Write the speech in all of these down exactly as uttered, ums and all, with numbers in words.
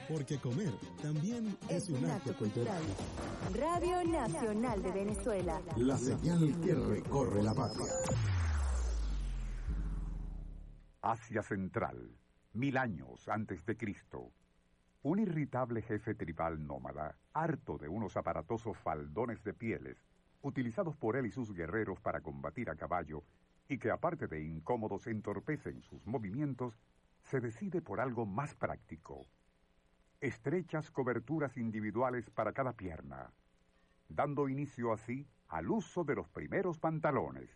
porque comer también es, es un acto cultural. Radio Nacional de Venezuela. La señal que recorre la patria. Asia Central, mil años antes de Cristo. Un irritable jefe tribal nómada, harto de unos aparatosos faldones de pieles, utilizados por él y sus guerreros para combatir a caballo, y que aparte de incómodos entorpecen sus movimientos, se decide por algo más práctico. Estrechas coberturas individuales para cada pierna, dando inicio así al uso de los primeros pantalones.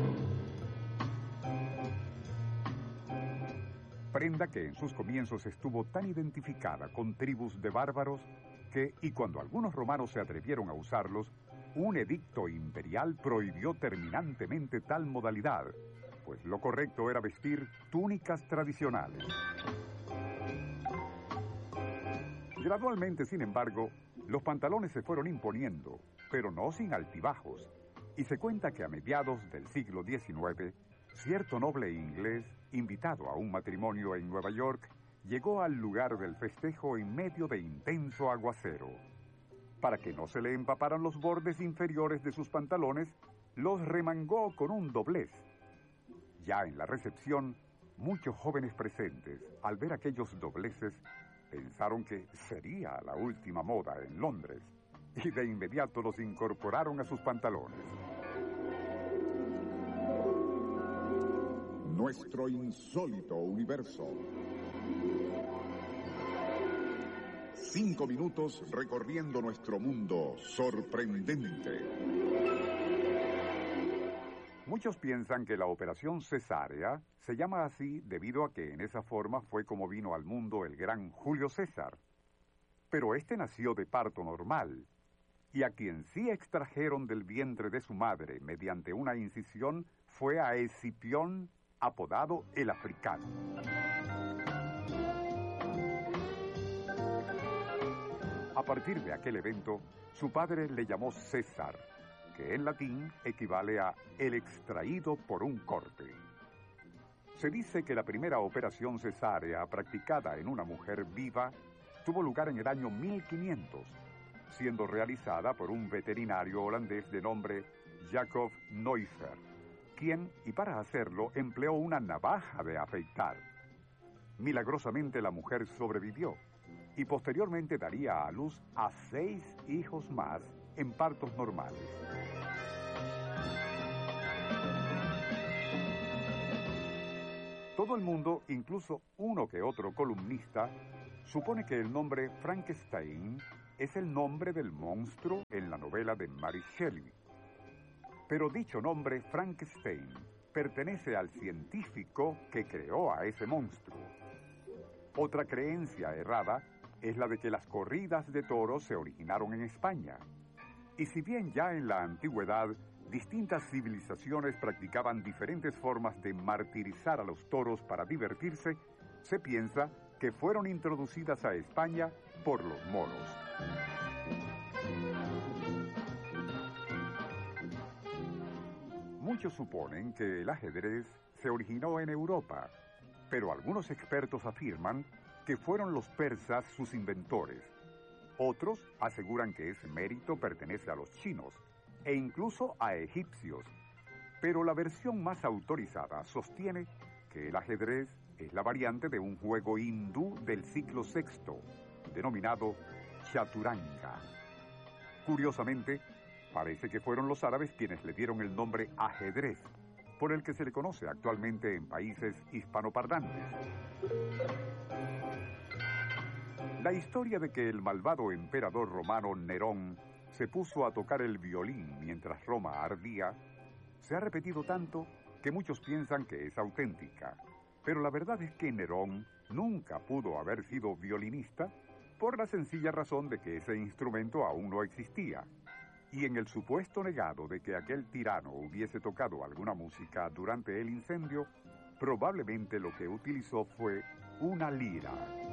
Prenda que en sus comienzos estuvo tan identificada con tribus de bárbaros que, y cuando algunos romanos se atrevieron a usarlos, un edicto imperial prohibió terminantemente tal modalidad, pues lo correcto era vestir túnicas tradicionales. Gradualmente, sin embargo, los pantalones se fueron imponiendo, pero no sin altibajos, y se cuenta que a mediados del siglo diecinueve, cierto noble inglés, invitado a un matrimonio en Nueva York, llegó al lugar del festejo en medio de intenso aguacero. Para que no se le empaparan los bordes inferiores de sus pantalones, los remangó con un doblez. Ya en la recepción, muchos jóvenes presentes, al ver aquellos dobleces, pensaron que sería la última moda en Londres, y de inmediato los incorporaron a sus pantalones. Nuestro insólito universo. Cinco minutos recorriendo nuestro mundo sorprendente. Muchos piensan que la operación cesárea se llama así debido a que en esa forma fue como vino al mundo el gran Julio César. Pero este nació de parto normal, y a quien sí extrajeron del vientre de su madre mediante una incisión fue a Escipión, apodado el Africano. A partir de aquel evento, su padre le llamó César, que en latín equivale a el extraído por un corte. Se dice que la primera operación cesárea practicada en una mujer viva tuvo lugar en el año mil quinientos, siendo realizada por un veterinario holandés de nombre Jacob Neuffer, quien, y para hacerlo, empleó una navaja de afeitar. Milagrosamente la mujer sobrevivió, y posteriormente daría a luz a seis hijos más en partos normales. Todo el mundo, incluso uno que otro columnista, supone que el nombre Frankenstein es el nombre del monstruo en la novela de Mary Shelley. Pero dicho nombre, Frankenstein, pertenece al científico que creó a ese monstruo. Otra creencia errada es la de que las corridas de toros se originaron en España. Y si bien ya en la antigüedad distintas civilizaciones practicaban diferentes formas de martirizar a los toros para divertirse, se piensa que fueron introducidas a España por los moros. Muchos suponen que el ajedrez se originó en Europa, pero algunos expertos afirman que fueron los persas sus inventores. Otros aseguran que ese mérito pertenece a los chinos e incluso a egipcios, pero la versión más autorizada sostiene que el ajedrez es la variante de un juego hindú del siglo sexto, denominado chaturanga. Curiosamente, parece que fueron los árabes quienes le dieron el nombre ajedrez, por el que se le conoce actualmente en países hispanoparlantes. La historia de que el malvado emperador romano Nerón se puso a tocar el violín mientras Roma ardía se ha repetido tanto que muchos piensan que es auténtica. Pero la verdad es que Nerón nunca pudo haber sido violinista por la sencilla razón de que ese instrumento aún no existía. Y en el supuesto negado de que aquel tirano hubiese tocado alguna música durante el incendio, probablemente lo que utilizó fue una lira.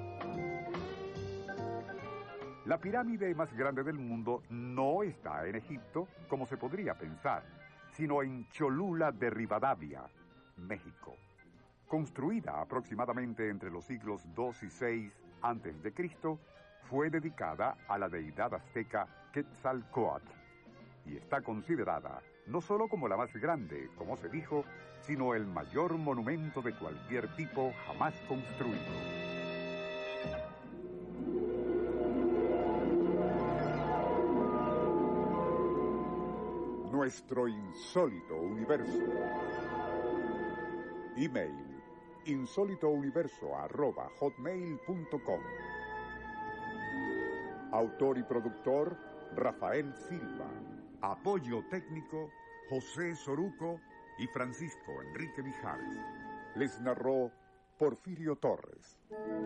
La pirámide más grande del mundo no está en Egipto, como se podría pensar, sino en Cholula de Rivadavia, México. Construida aproximadamente entre los siglos dos y seis antes de Cristo, fue dedicada a la deidad azteca Quetzalcóatl y está considerada no solo como la más grande, como se dijo, sino el mayor monumento de cualquier tipo jamás construido. Nuestro insólito universo. Email insólitouniverso arroba hotmail punto com. Autor y productor Rafael Silva. Apoyo técnico José Soruco y Francisco Enrique Mijares. Les narró Porfirio Torres.